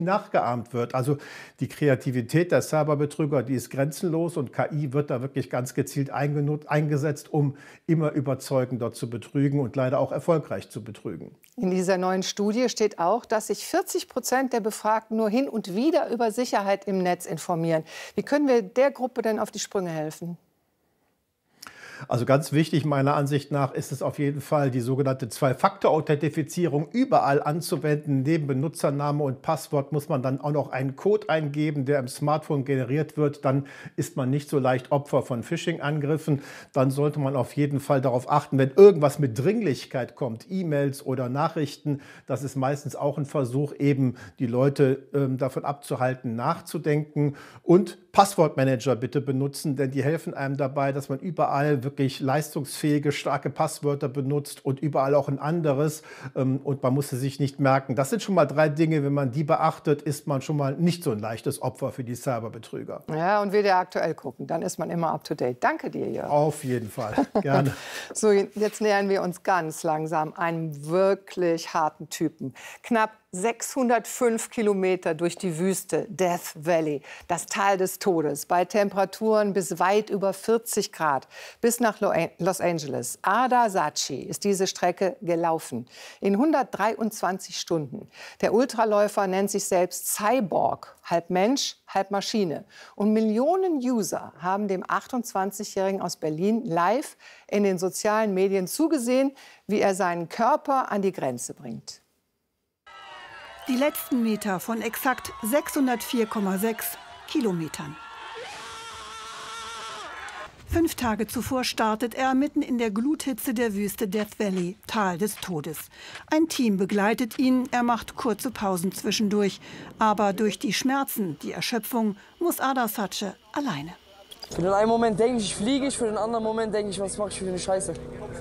nachgeahmt wird. Also die Kreativität der Cyberbetrüger, die ist grenzenlos und KI wird da wirklich ganz gezielt eingesetzt, um immer überzeugender zu betrügen und leider auch erfolgreich zu betrügen. In dieser neuen Studie steht auch, dass sich 40% der Befragten nur hin und wieder über Sicherheit im Netz informieren. Wie können wir der Gruppe denn auf die Sprünge helfen? Also ganz wichtig meiner Ansicht nach ist es auf jeden Fall, die sogenannte Zwei-Faktor-Authentifizierung überall anzuwenden. Neben Benutzername und Passwort muss man dann auch noch einen Code eingeben, der im Smartphone generiert wird. Dann ist man nicht so leicht Opfer von Phishing-Angriffen. Dann sollte man auf jeden Fall darauf achten, wenn irgendwas mit Dringlichkeit kommt, E-Mails oder Nachrichten. Das ist meistens auch ein Versuch, eben die Leute davon abzuhalten, nachzudenken. Und Passwortmanager bitte benutzen, denn die helfen einem dabei, dass man überall wirklich leistungsfähige, starke Passwörter benutzt und überall auch ein anderes. Und man muss sie sich nicht merken. Das sind schon mal 3 Dinge, wenn man die beachtet, ist man schon mal nicht so ein leichtes Opfer für die Cyberbetrüger. Ja, und WDR aktuell gucken, dann ist man immer up to date. Danke dir, Jörg. Auf jeden Fall, gerne. So, jetzt nähern wir uns ganz langsam einem wirklich harten Typen. Knapp 605 Kilometer durch die Wüste, Death Valley, das Tal des Todes, bei Temperaturen bis weit über 40 Grad, bis nach Los Angeles. Ada Saatchi ist diese Strecke gelaufen, in 123 Stunden. Der Ultraläufer nennt sich selbst Cyborg, halb Mensch, halb Maschine. Und Millionen User haben dem 28-Jährigen aus Berlin live in den sozialen Medien zugesehen, wie er seinen Körper an die Grenze bringt. Die letzten Meter von exakt 604,6 Kilometern. 5 Tage zuvor startet er mitten in der Gluthitze der Wüste Death Valley, Tal des Todes. Ein Team begleitet ihn, er macht kurze Pausen zwischendurch. Aber durch die Schmerzen, die Erschöpfung, muss Ada Saatchi alleine. Für den einen Moment denke ich fliege, für den anderen Moment denke ich, was mache ich für eine Scheiße.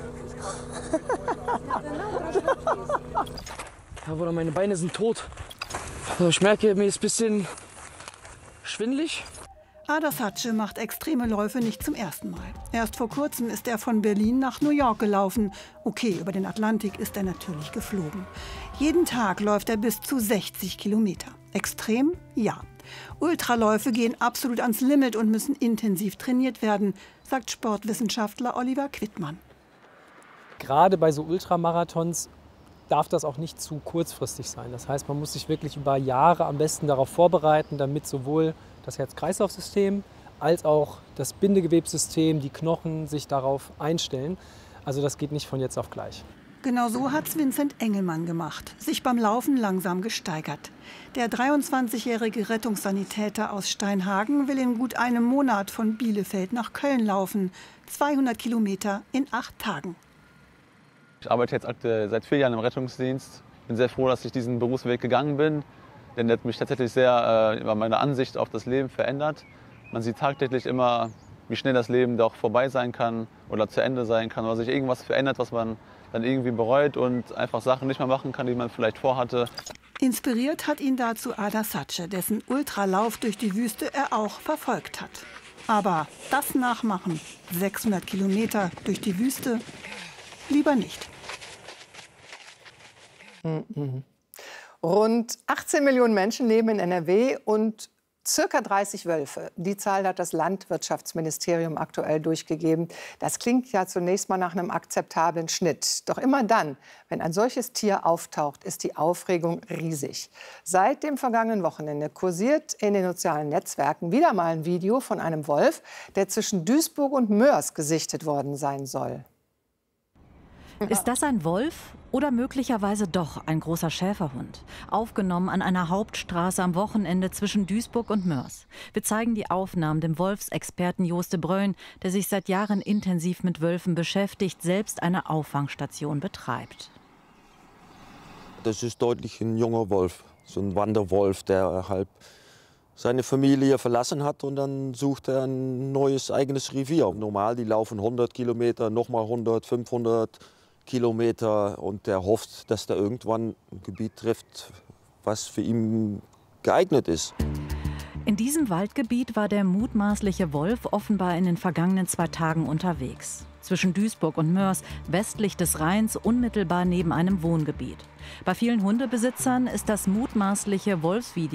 Ja, Bruder, meine Beine sind tot. Ich merke, mir ist ein bisschen schwindelig. Ada Saatchi macht extreme Läufe nicht zum ersten Mal. Erst vor kurzem ist er von Berlin nach New York gelaufen. Okay, über den Atlantik ist er natürlich geflogen. Jeden Tag läuft er bis zu 60 Kilometer. Extrem? Ja. Ultraläufe gehen absolut ans Limit und müssen intensiv trainiert werden, sagt Sportwissenschaftler Oliver Quittmann. Gerade bei so Ultramarathons darf das auch nicht zu kurzfristig sein. Das heißt, man muss sich wirklich über Jahre am besten darauf vorbereiten, damit sowohl das Herz-Kreislauf-System als auch das Bindegewebssystem, die Knochen sich darauf einstellen. Also das geht nicht von jetzt auf gleich. Genau so hat's Vincent Engelmann gemacht, sich beim Laufen langsam gesteigert. Der 23-jährige Rettungssanitäter aus Steinhagen will in gut einem Monat von Bielefeld nach Köln laufen. 200 Kilometer in 8 Tagen. Ich arbeite jetzt seit 4 Jahren im Rettungsdienst. Bin sehr froh, dass ich diesen Berufsweg gegangen bin, denn der hat mich tatsächlich sehr meine Ansicht auf das Leben verändert. Man sieht tagtäglich immer, wie schnell das Leben doch vorbei sein kann oder zu Ende sein kann, oder sich irgendwas verändert, was man dann irgendwie bereut und einfach Sachen nicht mehr machen kann, die man vielleicht vorhatte. Inspiriert hat ihn dazu Ada Saatchi, dessen Ultralauf durch die Wüste er auch verfolgt hat. Aber das nachmachen, 600 Kilometer durch die Wüste, lieber nicht. Rund 18 Millionen Menschen leben in NRW und circa 30 Wölfe. Die Zahl hat das Landwirtschaftsministerium aktuell durchgegeben. Das klingt ja zunächst mal nach einem akzeptablen Schnitt. Doch immer dann, wenn ein solches Tier auftaucht, ist die Aufregung riesig. Seit dem vergangenen Wochenende kursiert in den sozialen Netzwerken wieder mal ein Video von einem Wolf, der zwischen Duisburg und Moers gesichtet worden sein soll. Ist das ein Wolf oder möglicherweise doch ein großer Schäferhund? Aufgenommen an einer Hauptstraße am Wochenende zwischen Duisburg und Moers. Wir zeigen die Aufnahmen dem Wolfsexperten Joost de Bruyn, der sich seit Jahren intensiv mit Wölfen beschäftigt, selbst eine Auffangstation betreibt. Das ist deutlich ein junger Wolf, so ein Wanderwolf, der halb seine Familie verlassen hat und dann sucht er ein neues eigenes Revier. Normal, die laufen 100 Kilometer, nochmal 100, 500 Kilometer und der hofft, dass er irgendwann ein Gebiet trifft, was für ihn geeignet ist. In diesem Waldgebiet war der mutmaßliche Wolf offenbar in den vergangenen 2 Tagen unterwegs. Zwischen Duisburg und Moers, westlich des Rheins, unmittelbar neben einem Wohngebiet. Bei vielen Hundebesitzern ist das mutmaßliche Wolfsvideo